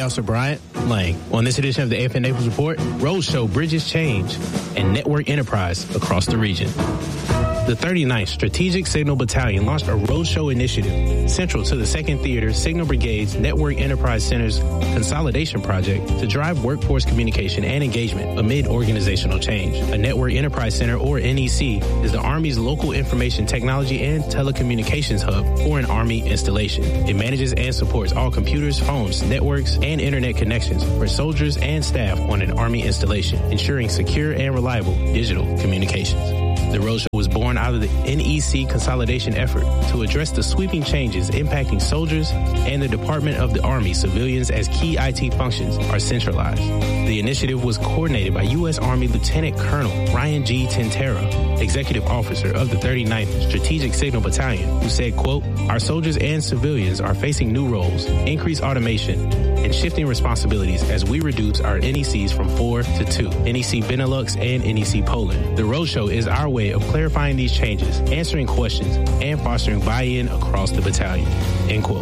Officer Bryant Lang. On this edition of the AFN Naples Report, roads show bridges change and network enterprise across the region. The 39th Strategic Signal Battalion launched a roadshow initiative central to the 2nd Theater Signal Brigade's Network Enterprise Center's consolidation project to drive workforce communication and engagement amid organizational change. A Network Enterprise Center, or NEC, is the Army's local information technology and telecommunications hub for an Army installation. It manages and supports all computers, phones, networks, and internet connections for soldiers and staff on an Army installation, ensuring secure and reliable digital communications. The roadshow was born out of the NEC consolidation effort to address the sweeping changes impacting soldiers and the Department of the Army civilians as key IT functions are centralized. The initiative was coordinated by U.S. Army Lieutenant Colonel Ryan G. Tintera, Executive Officer of the 39th Strategic Signal Battalion, who said, quote, "Our soldiers and civilians are facing new roles, increased automation, and shifting responsibilities as we reduce our NECs from 4 to 2, NEC Benelux and NEC Poland. The roadshow is our way of clarifying these changes, answering questions, and fostering buy-in across the battalion," end quote.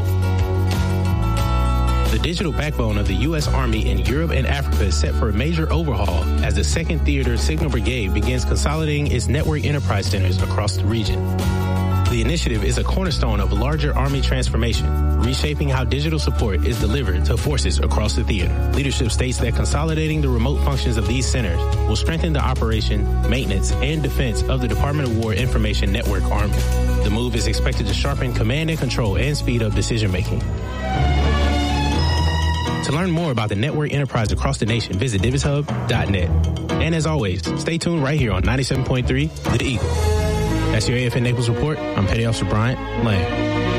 The digital backbone of the U.S. Army in Europe and Africa is set for a major overhaul as the 2nd Theater Signal Brigade begins consolidating its network enterprise centers across the region. The initiative is a cornerstone of a larger Army transformation, reshaping how digital support is delivered to forces across the theater. Leadership states that consolidating the remote functions of these centers will strengthen the operation, maintenance, and defense of the Department of War Information Network Army. The move is expected to sharpen command and control and speed up decision-making. To learn more about the network enterprise across the nation, visit DivizHub.net. And as always, stay tuned right here on 97.3 The Eagle. That's your AFN Naples Report. I'm Petty Officer Bryant Lang.